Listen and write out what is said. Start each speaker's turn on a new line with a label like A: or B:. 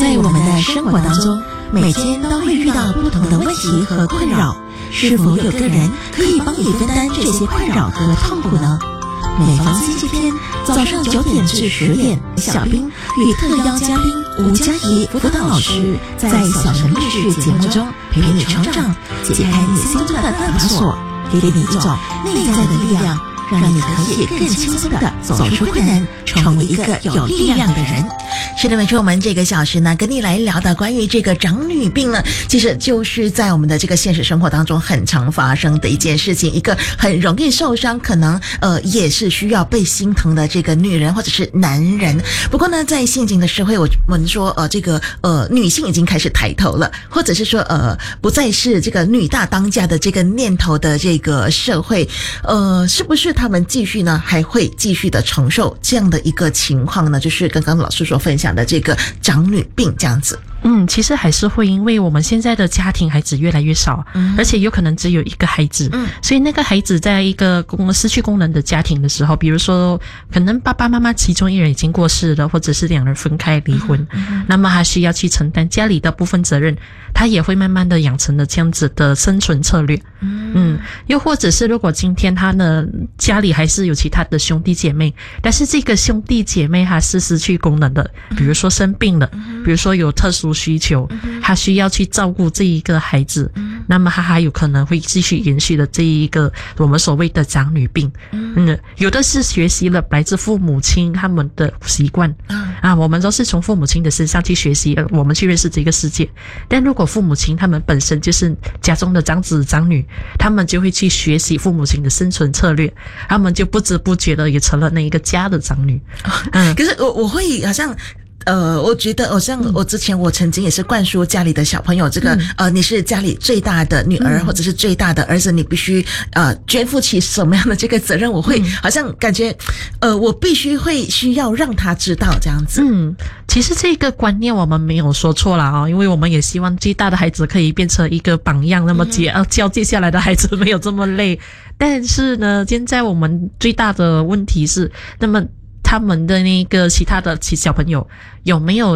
A: 在我们的生活当中，每天都会遇到不同的问题和困扰，是否有个人可以帮你分担这些困扰和痛苦呢？每逢星期天早上9点至10点，小兵与特邀嘉宾吴佳怡辅导老师在小城故事节目中陪你成长，解开你心中的那把锁，给你一种内在的力量，让你可以更轻松地走出困难，成为一个有力量的人。
B: 是的，没错，我们这个小时呢，跟你来聊的关于这个长女病呢，其实就是在我们的这个现实生活当中很常发生的一件事情，一个很容易受伤，可能也是需要被心疼的这个女人或者是男人。不过呢，在现今的社会，我们说这个女性已经开始抬头了，或者是说不再是这个女大当家的这个念头的这个社会，是不是他们继续呢还会继续的承受这样的一个情况呢？就是刚刚老师所分享的这个长女病这样子。
C: 其实还是会，因为我们现在的家庭孩子越来越少，而且有可能只有一个孩子，所以那个孩子在一个失去功能的家庭的时候，比如说可能爸爸妈妈其中一人已经过世了，或者是两人分开离婚，那么他需要去承担家里的部分责任，他也会慢慢的养成了这样子的生存策略。又或者是如果今天他呢家里还是有其他的兄弟姐妹，但是这个兄弟姐妹他是失去功能的，比如说生病了，比如说有特殊需求，他需要去照顾这一个孩子，那么他还有可能会继续延续的这一个我们所谓的长女病。有的是学习了来自父母亲他们的习惯我们都是从父母亲的身上去学习，我们去认识这个世界。但如果父母亲他们本身就是家中的长子长女，他们就会去学习父母亲的生存策略，他们就不知不觉的也成了那一个家的长女。
B: 可是我会好像我觉得像我之前我曾经也是灌输家里的小朋友这个你是家里最大的女儿或者是最大的儿子，你必须肩负起什么样的这个责任，我会好像感觉我必须需要让他知道这样子。
C: 其实这个观念我们没有说错啦因为我们也希望最大的孩子可以变成一个榜样，那么教接下来的孩子没有这么累。但是呢，现在我们最大的问题是，那么他们的那个其他的小朋友有没有